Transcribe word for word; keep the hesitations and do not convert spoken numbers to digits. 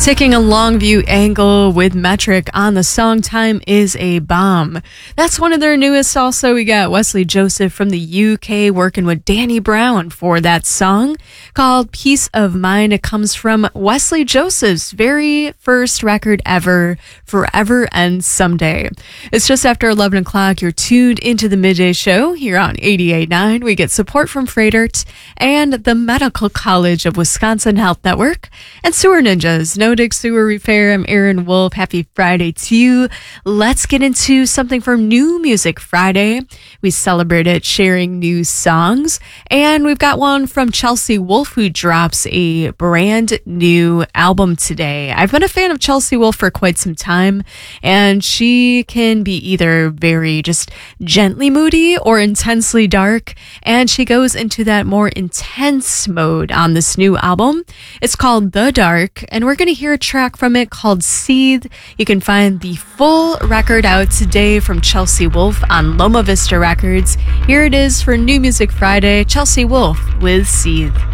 Taking a long view angle with Metric on the song Time Is a Bomb. That's one of their newest. Also, we got Wesley Joseph from the U K working with Danny Brown for that song called Peace of Mind. It comes from Wesley Joseph's very first record ever, Forever and Someday. It's just after eleven o'clock. You're tuned into the Midday Show here on eighty-eight point nine. We get support from Freightert and the Medical College of Wisconsin Health Network and Sewer Ninjas. No Dig Sewer Repair. I'm Erin Wolf. Happy Friday to you. Let's get into something from New Music Friday. We celebrated sharing new songs, and we've got one from Chelsea Wolfe, who drops a brand new album today. I've been a fan of Chelsea Wolfe for quite some time, and she can be either very just gently moody or intensely dark, and she goes into that more intense mode on this new album. It's called The Dark, and we're going to hear a track from it called Seethe. You can find the full record out today from Chelsea Wolfe on Loma Vista Records. Here it is for New Music Friday, Chelsea Wolfe with Seethe.